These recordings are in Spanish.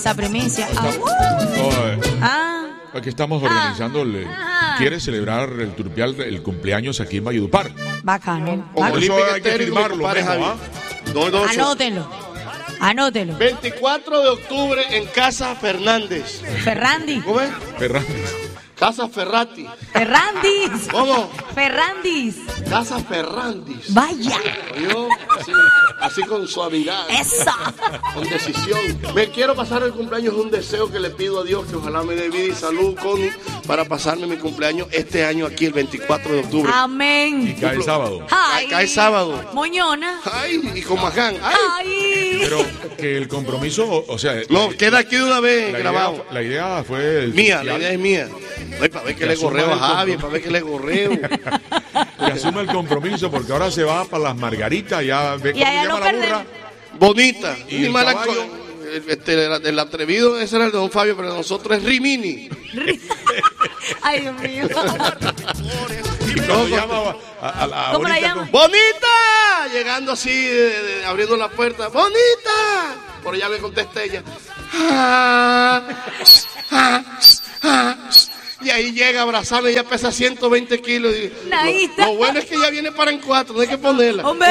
esa primicia. Aquí estamos organizando. Quiere celebrar el Turpial el cumpleaños aquí en Valledupar. Bacano. Por eso hay que firmarlo. Anótelo. 24 de octubre en Casa Fernández. Ferrandi. ¿Cómo es? Fernández. Casa Ferrati. Ferrandis. ¿Cómo? Ferrandis. Casa Ferrandis. Vaya. Yo, así con suavidad. Eso. Con decisión. Me quiero pasar el cumpleaños. Es un deseo que le pido a Dios, que ojalá me dé vida y salud, Connie, para pasarme mi cumpleaños este año aquí el 24 de octubre. Amén. Y cae sábado. Ay. Cae sábado. Moñona. Ay, y con Maján. Ay. Pero que el compromiso, o sea... No, queda aquí de una vez grabado. La idea fue... Mía, la idea es mía. Ay, para ver que le gorreo a Javi, para ver que le gorreo. Que asuma el compromiso, porque ahora se va para las Margaritas, ya ve cómo allá llama no la perdemos. burra. Bonita. ¿Y el mala caballo? El atrevido, ese era el de don Fabio, pero nosotros es Rimini. Ay, Dios mío. Y cuando llama a la ¿Cómo la bonita llama? ¡Bonita! Llegando así, abriendo la puerta. ¡Bonita! Por allá me contesta ella. Y ahí llega a abrazarme, ella pesa 120 kilos. Y lo bueno es que ella viene para en 4, no hay que ponerla. ¡Hombre!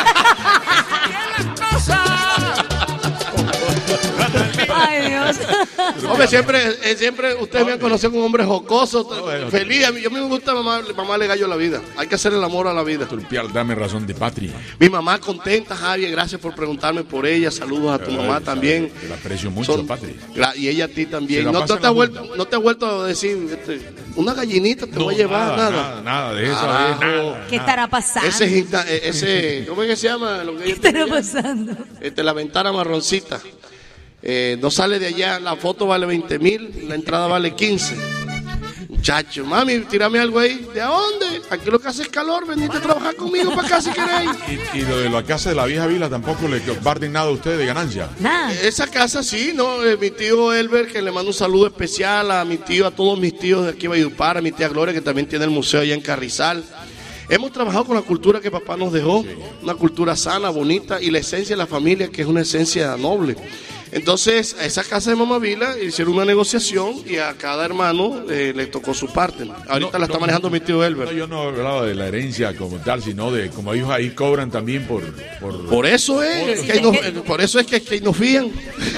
Ay, Dios. Hombre, siempre ustedes me han conocido como un hombre jocoso, feliz. Yo me gusta mamá le gallo la vida. Hay que hacer el amor a la vida. Turpial, dame razón de patria. Mi mamá contenta, Javier, gracias por preguntarme por ella. Saludos a tu mamá también. Te la aprecio mucho, Patria. Y ella a ti también. No te ha vuelto a decir, una gallinita te voy a llevar, nada de eso. Nada. ¿Qué estará pasando? Ese ¿cómo es que se llama? ¿Qué estará pasando? La ventana marroncita. No sale de allá, la foto vale 20,000, la entrada vale 15. Muchacho, mami, tírame algo ahí. ¿De dónde? Aquí lo que hace es calor, venite a trabajar conmigo para acá si queréis. Y lo de la casa de la vieja vila tampoco le comparten nada a ustedes de ganancia. Nada. Esa casa sí, ¿no? Mi tío Elber, que le mando un saludo especial a mi tío, a todos mis tíos de aquí de Valledupar, a mi tía Gloria, que también tiene el museo allá en Carrizal. Hemos trabajado con la cultura que papá nos dejó, una cultura sana, bonita, y la esencia de la familia, que es una esencia noble. Entonces, a esa casa de Mamá Vila hicieron una negociación y a cada hermano le tocó su parte. Ahorita la está manejando mi tío Elber. No, yo no hablaba de la herencia como tal, sino de como ellos ahí cobran también por eso es, por eso es que ahí nos fían.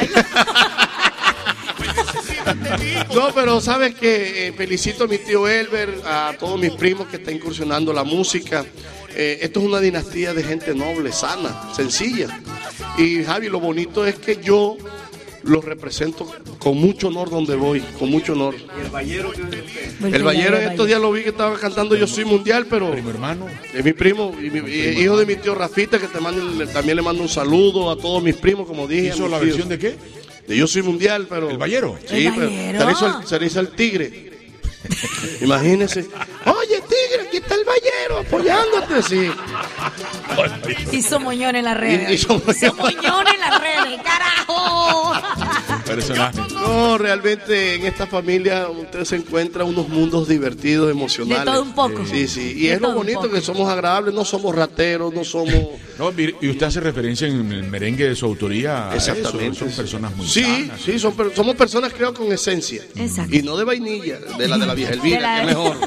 No, pero sabes que felicito a mi tío Elber, a todos mis primos que están incursionando la música. Esto es una dinastía de gente noble, sana, sencilla. Y Javi, lo bonito es que yo los represento con mucho honor donde voy, con mucho honor. ¿Y el Ballero? El Ballero en estos días lo vi que estaba cantando Yo Soy Mundial, pero primo hermano. Es mi primo, hijo de mi tío Rafita, que también le mando un saludo a todos mis primos, como dije. ¿Hizo la versión de qué? De Yo Soy Mundial, pero... ¿El Ballero? Sí, pero se le hizo el tigre. Imagínese. Oye, tigre, aquí está el Ballero apoyándote, sí. Hizo moñón en las redes. Hizo moñón en las redes, carajo. Personaje. No, realmente en esta familia usted se encuentra unos mundos divertidos, emocionales. De todo un poco. Sí. Y es lo bonito que somos agradables, no somos rateros, no somos... No, y usted hace referencia en el merengue de su autoría. Exactamente. Son personas muy sanas. Sí, somos personas creo con esencia. Exacto. Y no de vainilla, de la vieja Elvira, que es mejor.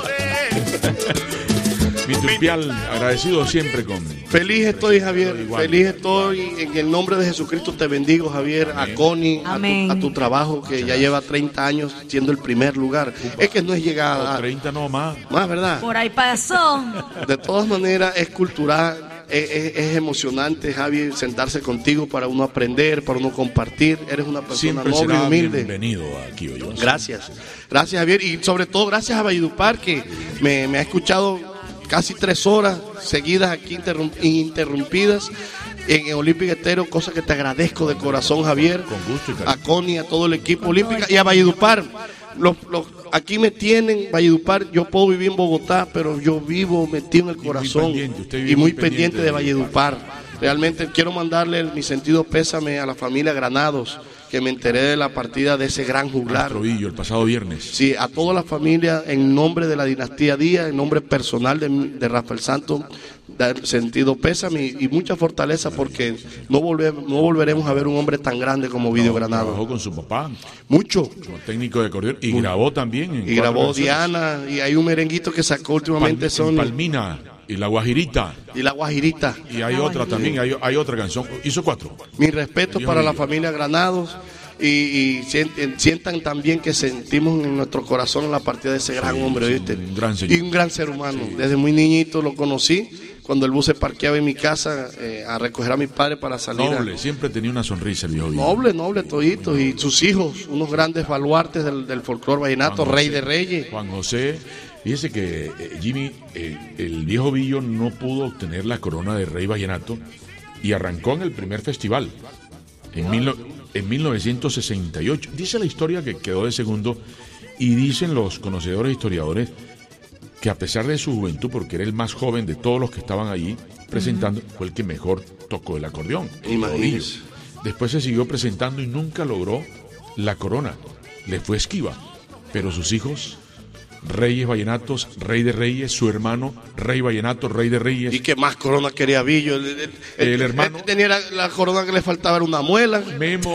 Mi Turpial, agradecido siempre con... Feliz estoy, Javier. Feliz estoy. En el nombre de Jesucristo te bendigo, Javier. Amén. A Connie, a tu trabajo que ya lleva 30 años siendo el primer lugar. Es que no es llegada. 30 no más. Más, ¿verdad? Por ahí pasó. De todas maneras, es cultural. Es emocionante, Javi, sentarse contigo para uno aprender, para uno compartir. Eres una persona siempre noble y humilde. Bienvenido aquí hoy. Gracias, Javier, y sobre todo gracias a Valledupar, que me ha escuchado casi 3 horas seguidas aquí ininterrumpidas en Olímpica Estéreo, cosa que te agradezco de corazón, Javier. Con gusto y cariño. A Connie, a todo el equipo Olímpica y a Valledupar. Aquí me tienen, Valledupar. Yo puedo vivir en Bogotá, pero yo vivo metido en el corazón y muy pendiente de Valledupar. Realmente quiero mandarle mi sentido pésame a la familia Granados, que me enteré de la partida de ese gran juglar. El pasado viernes. Sí, a toda la familia, en nombre de la dinastía Díaz, en nombre personal de Rafael Santos, dar sentido pésame y mucha fortaleza, porque no volveremos a ver un hombre tan grande como Ovidio Granado. Trabajó con su papá. Mucho. Como técnico de acordeón. Y grabó también. Y grabó Diana. Y hay un merenguito que sacó últimamente. Palmina. Y La Guajirita. Y La Guajirita. Y hay otra también. Hay otra canción. Hizo 4. Mi respeto para la familia Granados. Y sientan también que sentimos en nuestro corazón la partida de ese gran hombre, ¿viste? Un gran señor. Y un gran ser humano. Desde muy niñito lo conocí, cuando el bus se parqueaba en mi casa a recoger a mi padre para salir. Noble, siempre tenía una sonrisa el viejo. Noble, todito. Y sus hijos, unos grandes baluartes del folclore vallenato, Rey de Reyes. Juan José. Fíjese que Jimmy, el viejo Villo no pudo obtener la corona de Rey Vallenato y arrancó en el primer festival. En 1968. Dice la historia que quedó de segundo y dicen los conocedores historiadores que a pesar de su juventud, porque era el más joven de todos los que estaban allí presentando, fue el que mejor tocó el acordeón. Después se siguió presentando y nunca logró la corona. Le fue esquiva. Pero sus hijos, Reyes Vallenatos, Rey de Reyes, su hermano, Rey Vallenato, Rey de Reyes. ¿Y qué más corona quería Villo? El hermano. Tenía la corona que le faltaba era una muela. Memo.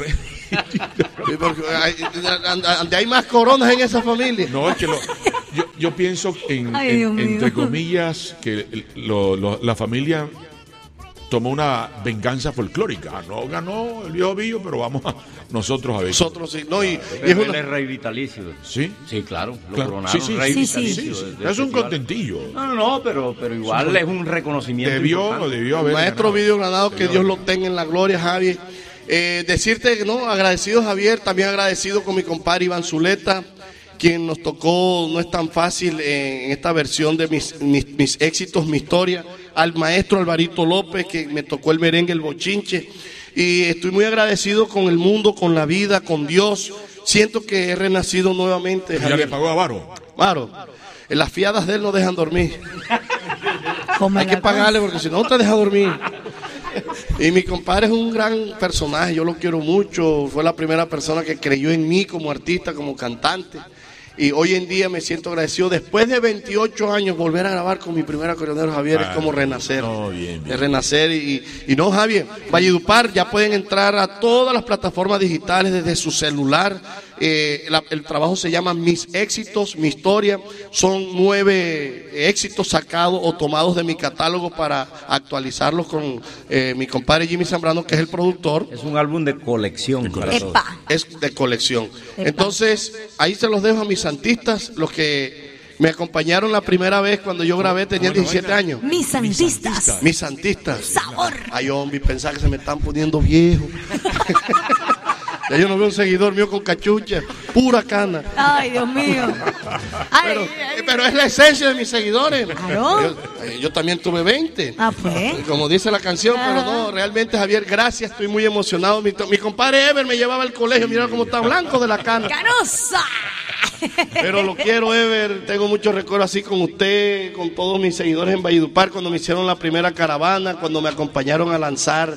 Hay más coronas en esa familia. No, es que yo pienso entre comillas que la familia tomó una venganza folclórica. No ganó el viejo Villo, pero vamos nosotros a ver. Nosotros sí, no, y es rey vitalicio. ¿Sí? Sí, claro, lo claro. coronaron rey vitalicio. Sí. Es un contentillo. No, pero igual es un reconocimiento. Debió haber Maestro Ovidio Granado, que Dios lo tenga en la gloria, Javier. Decirte que agradecido, Javier, también agradecido con mi compadre Iván Zuleta, quien nos tocó, no es tan fácil en esta versión de mis éxitos, mi historia, al maestro Alvarito López, que me tocó el merengue, el bochinche, y estoy muy agradecido con el mundo, con la vida, con Dios. Siento que he renacido nuevamente. ¿Ya le pagó a Varo, las fiadas de él no dejan dormir. Hay que pagarle porque si no te deja dormir. Y mi compadre es un gran personaje, yo lo quiero mucho, fue la primera persona que creyó en mí como artista, como cantante. Y hoy en día me siento agradecido. Después de 28 años, volver a grabar con mi primer acordeonero, Javier, es como renacer. Bien. Es renacer. Y no, Javier, Valledupar ya pueden entrar a todas las plataformas digitales desde su celular. El trabajo se llama Mis Éxitos, Mi Historia. Son 9 éxitos sacados o tomados de mi catálogo para actualizarlos con mi compadre Jimmy Zambrano, que es el productor. Es un álbum de colección. Es de colección. Entonces, ahí se los dejo a mis santistas, los que me acompañaron la primera vez cuando yo grabé, tenían 17 años. Mis santistas. Mis santistas. Sabor. Ay, hombre, pensaba que se me están poniendo viejo. Ya yo no veo un seguidor mío con cachucha, pura cana. Ay, Dios mío. Pero es la esencia de mis seguidores. Claro. Yo también tuve 20. Pues. Como dice la canción, pero no, realmente, Javier, gracias, estoy muy emocionado. Mi compadre Ever me llevaba al colegio, mira cómo está blanco de la cana. ¡Canosa! Pero lo quiero, Ever, tengo muchos recuerdos así con usted, con todos mis seguidores en Valledupar, cuando me hicieron la primera caravana, cuando me acompañaron a lanzar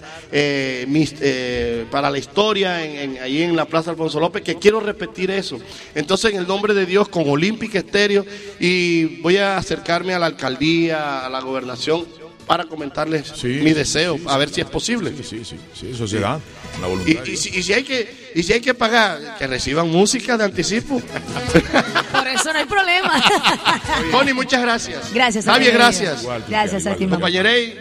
para la historia ahí en la Plaza Alfonso López, que quiero repetir eso. Entonces, en el nombre de Dios, con Olímpica Estéreo, y voy a acercarme a la alcaldía, a la gobernación, para comentarles mi deseo, a ver si es posible. Sí, eso se da, la voluntad. Y si hay que pagar, que reciban música de anticipo. Por eso no hay problema. Connie, muchas gracias. Gracias, Javier, gracias. Gracias a ti, mamá. Compañerey.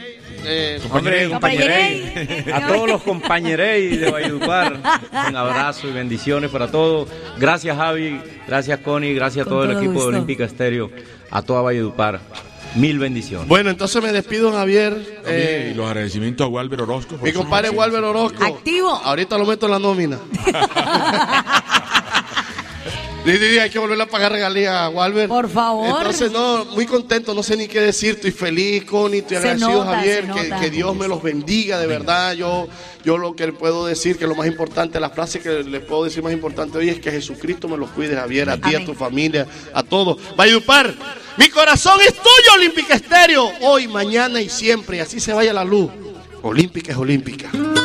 A todos los compañerey de Valledupar, un abrazo y bendiciones para todos. Gracias, Javi, gracias, Connie, gracias a todo el equipo de Olímpica Estéreo, a toda Valledupar. 1000 bendiciones. Bueno, entonces me despido, Javier. Y los agradecimientos a Walver Orozco. Mi compadre Walver Orozco. Activo. Ahorita lo meto en la nómina. Hay que volver a pagar regalías a Walver. Por favor. Entonces, no, muy contento, no sé ni qué decir. Estoy feliz, Connie, estoy agradecido, Javier. Que Dios me los bendiga, de verdad. Yo lo que le puedo decir, que lo más importante, la frase que les puedo decir más importante hoy es que Jesucristo me los cuide, Javier, a ti, a tu familia, a todos. Valledupar, mi corazón es tuyo, Olímpica Estéreo. Hoy, mañana y siempre. Y así se vaya la luz. Olímpica es olímpica.